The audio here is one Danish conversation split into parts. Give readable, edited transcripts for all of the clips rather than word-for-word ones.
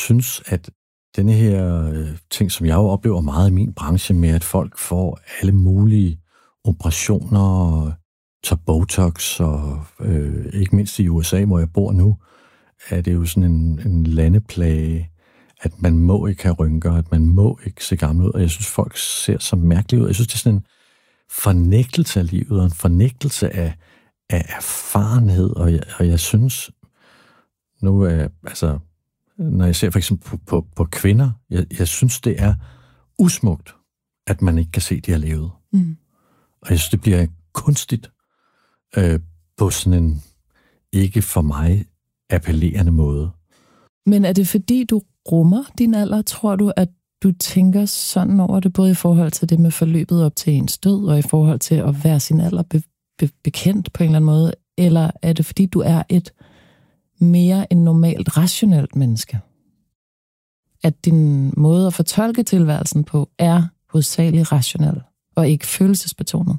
synes, at denne her ting, som jeg jo oplever meget i min branche med, at folk får alle mulige operationer, tager Botox, og ikke mindst i USA, hvor jeg bor nu, er det jo sådan en landeplage, at man må ikke have rynker, at man må ikke se gammel ud, og jeg synes, folk ser så mærkeligt ud. Jeg synes, det er sådan en fornægtelse af livet, og en fornægtelse af erfarenhed, og jeg synes, nu altså, når jeg ser for eksempel på kvinder, jeg synes, det er usmukt, at man ikke kan se, de har levet. Mm. Og jeg synes, det bliver kunstigt på sådan en ikke for mig appellerende måde. Men er det fordi, du rummer din alder? Tror du, at du tænker sådan over det, både i forhold til det med forløbet op til ens død, og i forhold til at være sin alder bekendt på en eller anden måde? Eller er det fordi, du er et mere end normalt rationelt menneske? At din måde at fortolke tilværelsen på er hovedsageligt rationel, og ikke følelsesbetonet?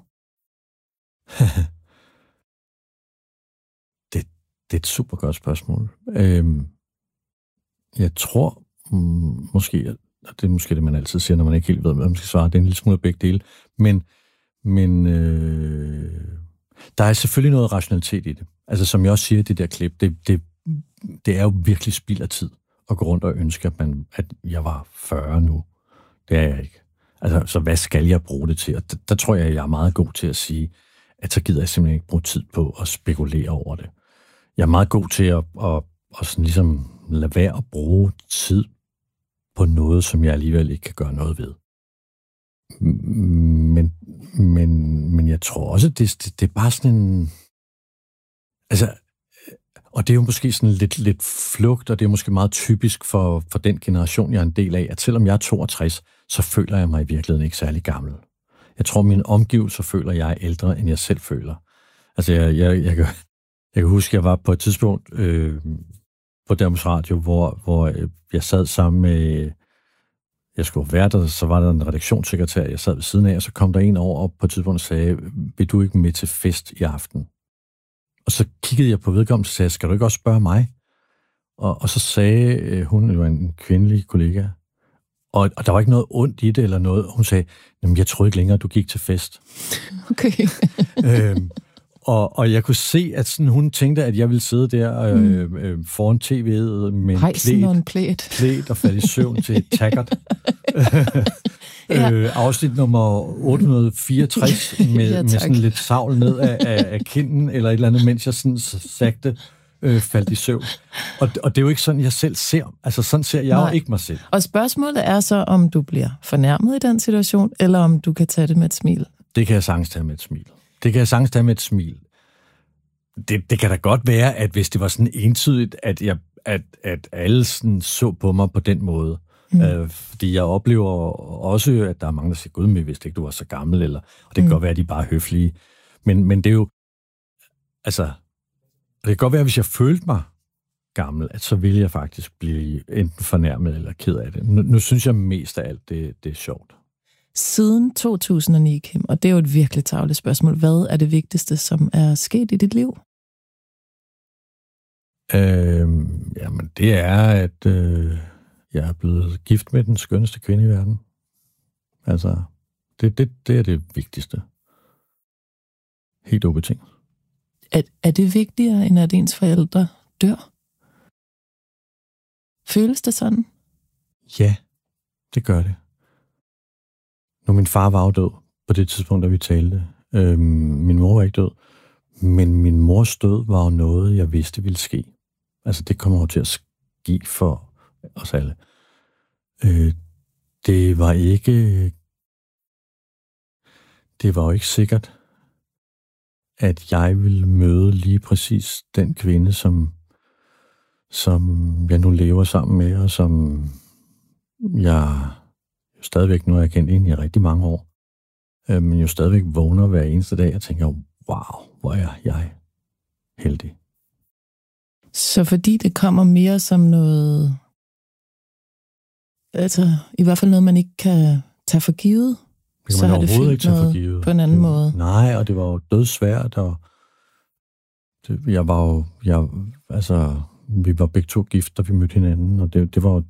Det er et super godt spørgsmål. Jeg tror måske, og det er måske det, man altid siger, når man ikke helt ved, hvad man skal svare, det er en lille smule begge dele, men der er selvfølgelig noget rationalitet i det. Altså som jeg også siger i det der klip, det er jo virkelig spild af tid at gå rundt og ønske, at jeg var 40 nu. Det er jeg ikke. Altså, så hvad skal jeg bruge det til? Og der tror jeg er meget god til at sige, at så gider jeg simpelthen ikke bruge tid på at spekulere over det. Jeg er meget god til at sådan ligesom lade være at bruge tid på noget, som jeg alligevel ikke kan gøre noget ved. Men jeg tror også, det er bare sådan en... Altså, og det er jo måske sådan lidt flugt, og det er måske meget typisk for den generation, jeg er en del af, at selvom jeg er 62, så føler jeg mig i virkeligheden ikke særlig gammel. Jeg tror, mine omgivelser føler, jeg er ældre, end jeg selv føler. Altså, jeg kan huske, jeg var på et tidspunkt på Danmarks Radio, hvor jeg sad sammen med... Jeg skulle være der, så var der en redaktionssekretær, jeg sad ved siden af, og så kom der en over på et tidspunkt og sagde, vil du ikke med til fest i aften? Og så kiggede jeg på vedkommende og sagde, skal du ikke også spørge mig? Og så sagde hun, jo en kvindelig kollega, og der var ikke noget ondt i det eller noget. Hun sagde, jamen jeg troede ikke længere, du gik til fest. Okay. Og jeg kunne se, at sådan, hun tænkte, at jeg ville sidde der foran tv'et med en plæt og falde i søvn til Taggart. Afsnit nummer 864 med sådan lidt savl ned af kinden, eller et eller andet, mens jeg sådan sagte faldt i søvn. Og det er jo ikke sådan, jeg selv ser. Altså sådan ser jeg jo ikke mig selv. Og spørgsmålet er så, om du bliver fornærmet i den situation, eller om du kan tage det med et smil. Det kan jeg sagtens tage med et smil. Det kan da godt være, at hvis det var sådan entydigt, at alle sådan så på mig på den måde. Fordi jeg oplever også, at der er mange, der siger, gud, men hvis ikke du var så gammel, eller, og det kan godt være, at de bare er høflige. Men det er jo, altså, det kan godt være, hvis jeg følte mig gammel, at så ville jeg faktisk blive enten fornærmet eller ked af det. Nu synes jeg mest af alt, det er sjovt. Siden 2009, Kim, og det er jo et virkelig tarveligt spørgsmål, hvad er det vigtigste, som er sket i dit liv? Jamen, det er, at jeg er blevet gift med den skønneste kvinde i verden. Altså, det er det vigtigste. Helt ubetinget. Er det vigtigere, end at ens forældre dør? Føles det sådan? Ja, det gør det. Nu, min far var jo død på det tidspunkt, da vi talte. Min mor var ikke død. Men min mors død var jo noget, jeg vidste ville ske. Altså, det kommer jo til at ske for os alle. Det var jo ikke sikkert, at jeg ville møde lige præcis den kvinde, som jeg nu lever sammen med, og som jeg jo stadigvæk, nu har jeg kendt hende i rigtig mange år, men jo stadigvæk vågner hver eneste dag og tænker, wow, hvor er jeg heldig. Så fordi det kommer mere som noget, altså i hvert fald noget, man ikke kan tage for givet, det kan man overhovedet ikke tage for givet. På en anden måde. Nej, og det var jo dødsvært, og vi var begge to gift, da vi mødte hinanden, og det var jo